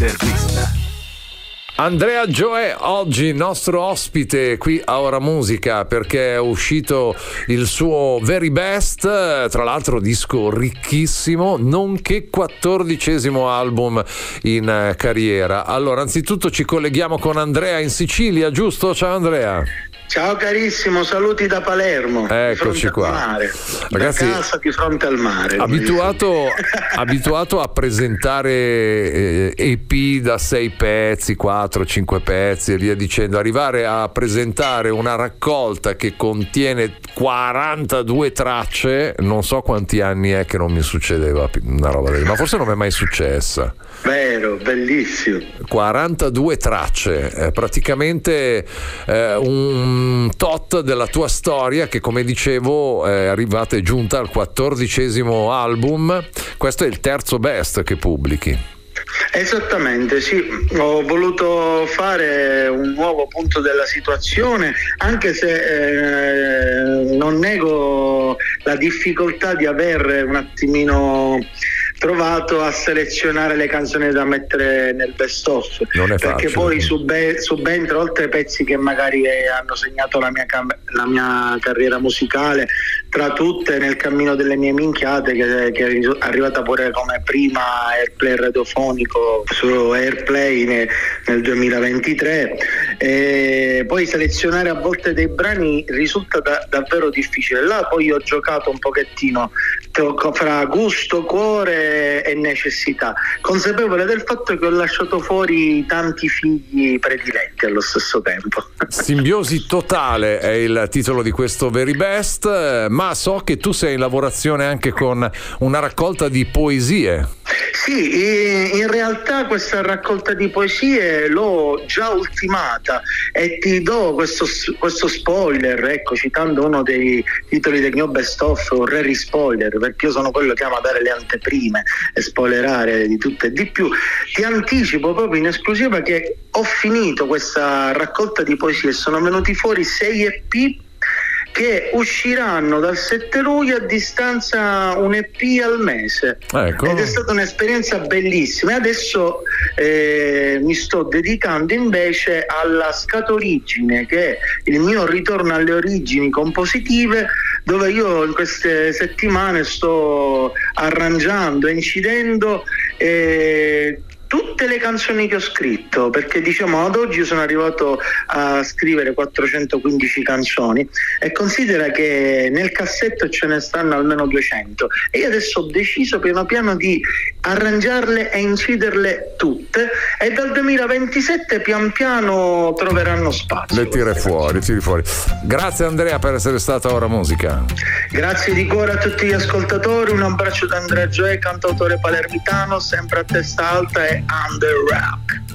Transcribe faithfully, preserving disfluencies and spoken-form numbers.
L'intervista. Andrea Gioè, oggi nostro ospite qui a Ora Musica, perché è uscito il suo Very Best, tra l'altro disco ricchissimo, nonché quattordicesimo album in carriera. Allora, anzitutto ci colleghiamo con Andrea in Sicilia, giusto? Ciao Andrea. Ciao carissimo, saluti da Palermo. Eccoci qua. Mare. Ragazzi, da casa di fronte al mare. Abituato, abituato a presentare eh, E P da sei pezzi, quattro, cinque pezzi e via dicendo, arrivare a presentare una raccolta che contiene quarantadue tracce, non so quanti anni è che non mi succedeva una roba del, ma forse non mi è mai successa. Vero, bellissimo. quarantadue tracce, eh, praticamente eh, un tot della tua storia che, come dicevo, è arrivata e giunta al quattordicesimo album. Questo è il terzo best che pubblichi. Esattamente, sì, ho voluto fare un nuovo punto della situazione, anche se eh, non nego la difficoltà di aver un attimino trovato a selezionare le canzoni da mettere nel best of, non è perché facile. poi sube- subentra, oltre ai pezzi che magari hanno segnato la mia, cam- la mia carriera musicale, tra tutte Nel cammino delle mie minchiate, che, che è arrivata pure come prima airplay radiofonico su Airplay ne, nel duemilaventitré, e poi selezionare a volte dei brani risulta da, davvero difficile. Là poi ho giocato un pochettino fra gusto, cuore e necessità, consapevole del fatto che ho lasciato fuori tanti figli prediletti allo stesso tempo. Simbiosi totale è il titolo di questo Very Best, ma so che tu sei in lavorazione anche con una raccolta di poesie. Sì, in realtà questa raccolta di poesie l'ho già ultimata e ti do questo, questo spoiler, ecco, citando uno dei titoli del mio best of, vorrei spoiler, perché io sono quello che ama dare le anteprime e spoilerare di tutto e di più. Ti anticipo proprio in esclusiva che ho finito questa raccolta di poesie e sono venuti fuori sei E P che usciranno dal sette luglio, a distanza un E P al mese. Ecco. Ed è stata un'esperienza bellissima e adesso eh, mi sto dedicando invece alla scatorigine, che è il mio ritorno alle origini compositive, dove io in queste settimane sto arrangiando e incidendo eh, tutte le canzoni che ho scritto, perché diciamo ad oggi sono arrivato a scrivere quattrocentoquindici canzoni e considera che nel cassetto ce ne stanno almeno duecento e io adesso ho deciso piano piano di arrangiarle e inciderle tutte e dal duemilaventisette pian piano troveranno spazio. Le tiri fuori, tiri fuori. Grazie Andrea per essere stata a Ora Musica. Grazie di cuore a tutti gli ascoltatori, un abbraccio da Andrea Gioè, cantautore palermitano, sempre a testa alta e under rock.